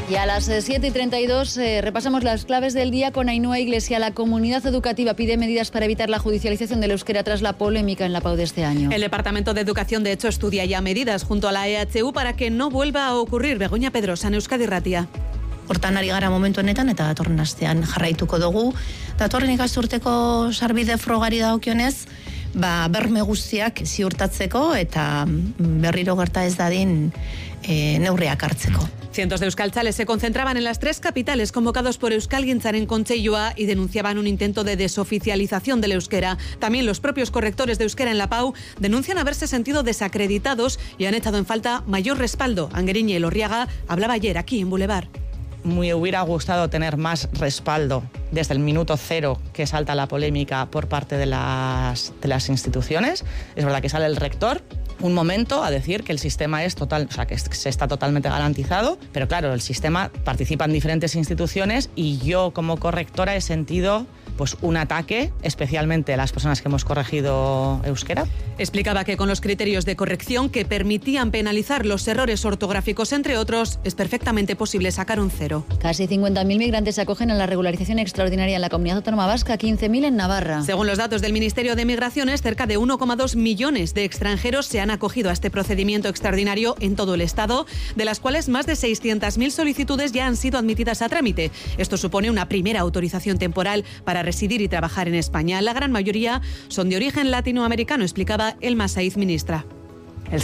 Y a las 7:32 repasamos las claves del día con Ainhoa Iglesia. La comunidad educativa pide medidas para evitar la judicialización del euskera tras la polémica en la PAU de este año. El Departamento de Educación, de hecho, estudia ya medidas junto a la EHU para que no vuelva a ocurrir. Begoña Pedrosa, Euskadi Irratia. Hortan ari gara momentu honetan eta datorren astean jarraituko dugu. Datorren ikasturteko sarbide frogari dagokionez, berme guztiak ziurtatzeko eta berriro gerta ez dadin neurriak hartzeko. Cientos de euskaltzales se concentraban en las 3 capitales convocados por Euskalgintzaren Kontseilua y denunciaban un intento de desoficialización del euskera. También los propios correctores de euskera en la PAU denuncian haberse sentido desacreditados y han echado en falta mayor respaldo. Angueriñe Elorriaga hablaba ayer aquí en Boulevard. Me hubiera gustado tener más respaldo desde el minuto cero que salta la polémica por parte de las instituciones. Es verdad que sale el rector un momento a decir que el sistema es total, o sea, que se está totalmente garantizado, pero claro, el sistema participa en diferentes instituciones y yo como correctora he sentido pues un ataque, especialmente a las personas que hemos corregido euskera. Explicaba que con los criterios de corrección que permitían penalizar los errores ortográficos, entre otros, es perfectamente posible sacar un 0. Casi 50.000 migrantes se acogen a la regularización extraordinaria en la Comunidad Autónoma Vasca, 15.000 en Navarra. Según los datos del Ministerio de Migraciones, cerca de 1,2 millones de extranjeros se han acogido a este procedimiento extraordinario en todo el Estado, de las cuales más de 600.000 solicitudes ya han sido admitidas a trámite. Esto supone una primera autorización temporal para residir y trabajar en España. La gran mayoría son de origen latinoamericano, explicaba Elma Saiz, ministra. El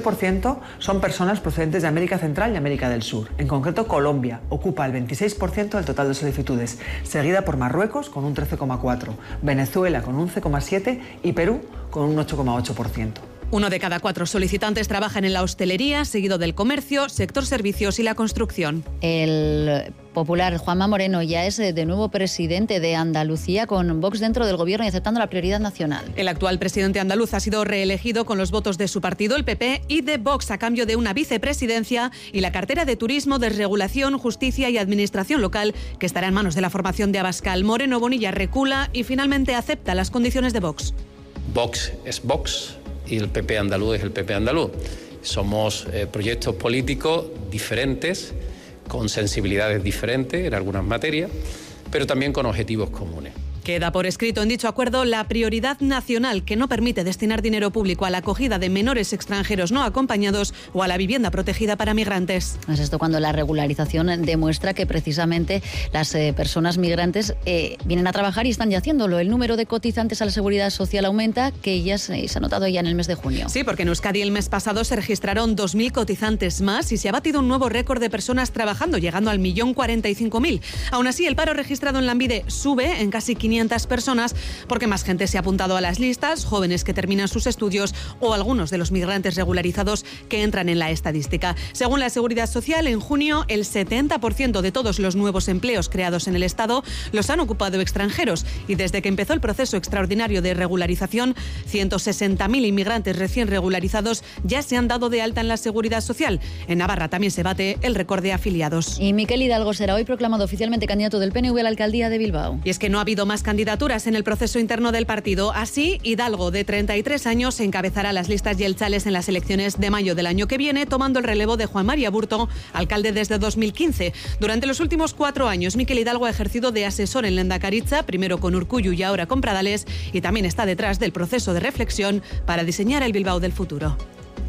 67% son personas procedentes de América Central y América del Sur. En concreto, Colombia ocupa el 26% del total de solicitudes, seguida por Marruecos con un 13,4%, Venezuela con un 11,7% y Perú con un 8,8%. 1 de cada 4 solicitantes trabajan en la hostelería, seguido del comercio, sector servicios y la construcción. El popular Juanma Moreno ya es de nuevo presidente de Andalucía, con Vox dentro del gobierno y aceptando la prioridad nacional. El actual presidente andaluz ha sido reelegido con los votos de su partido, el PP, y de Vox, a cambio de una vicepresidencia y la cartera de Turismo, Desregulación, Justicia y Administración Local, que estará en manos de la formación de Abascal. Moreno Bonilla recula y finalmente acepta las condiciones de Vox. Vox es Vox y el PP andaluz es el PP andaluz. Somos proyectos políticos diferentes, con sensibilidades diferentes en algunas materias, pero también con objetivos comunes. Queda por escrito en dicho acuerdo la prioridad nacional, que no permite destinar dinero público a la acogida de menores extranjeros no acompañados o a la vivienda protegida para migrantes. Es esto cuando la regularización demuestra que precisamente las personas migrantes vienen a trabajar y están ya haciéndolo. El número de cotizantes a la Seguridad Social aumenta, que ya se ha notado ya en el mes de junio. Sí, porque en Euskadi el mes pasado se registraron 2.000 cotizantes más y se ha batido un nuevo récord de personas trabajando, llegando al 1.045.000. Aún así, el paro registrado en Lanbide sube en casi 500 personas, porque más gente se ha apuntado a las listas, jóvenes que terminan sus estudios o algunos de los migrantes regularizados que entran en la estadística. Según la Seguridad Social, en junio el 70% de todos los nuevos empleos creados en el Estado los han ocupado extranjeros, y desde que empezó el proceso extraordinario de regularización, 160.000 inmigrantes recién regularizados ya se han dado de alta en la Seguridad Social. En Navarra también se bate el récord de afiliados. Y Miquel Hidalgo será hoy proclamado oficialmente candidato del PNV a la alcaldía de Bilbao. Y es que no ha habido más candidaturas en el proceso interno del partido. Así, Hidalgo, de 33 años, encabezará las listas yeltzales en las elecciones de mayo del año que viene, tomando el relevo de Juan María Burto, alcalde desde 2015. Durante los últimos 4 años, Miquel Hidalgo ha ejercido de asesor en Lehendakaritza, primero con Urkullu y ahora con Pradales, y también está detrás del proceso de reflexión para diseñar el Bilbao del futuro.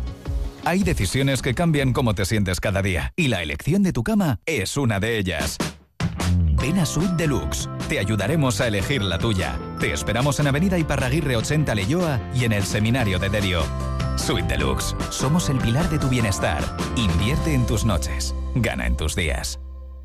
Hay decisiones que cambian cómo te sientes cada día, y la elección de tu cama es una de ellas. Ven a Suite Deluxe. Te ayudaremos a elegir la tuya. Te esperamos en Avenida Iparraguirre 80 Leioa y en el Seminario de Derio. Suite Deluxe. Somos el pilar de tu bienestar. Invierte en tus noches. Gana en tus días.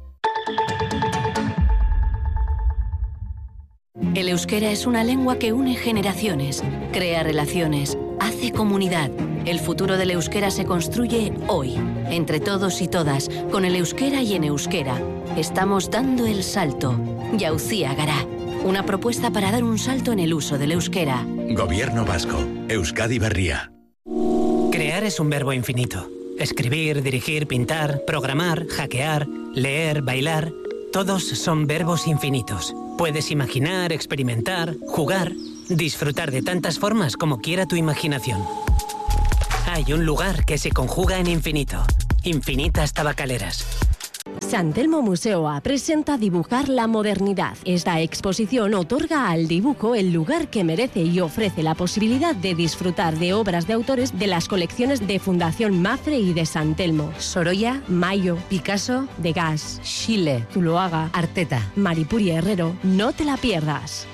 El euskera es una lengua que une generaciones, crea relaciones, hace comunidad. El futuro del euskera se construye hoy, entre todos y todas, con el euskera y en euskera. Estamos dando el salto. Jauzia Gara. Una propuesta para dar un salto en el uso del euskera. Gobierno vasco. Euskadi Berria. Crear es un verbo infinito. Escribir, dirigir, pintar, programar, hackear, leer, bailar... Todos son verbos infinitos. Puedes imaginar, experimentar, jugar, disfrutar de tantas formas como quiera tu imaginación. Hay un lugar que se conjuga en infinito. Infinitas Tabacaleras. San Telmo Museoa presenta Dibujar la modernidad. Esta exposición otorga al dibujo el lugar que merece y ofrece la posibilidad de disfrutar de obras de autores de las colecciones de Fundación Mafre y de San Telmo. Sorolla, Mayo, Picasso, Degas, Schiele, Zuloaga, Arteta, Maripuri Herrero. No te la pierdas.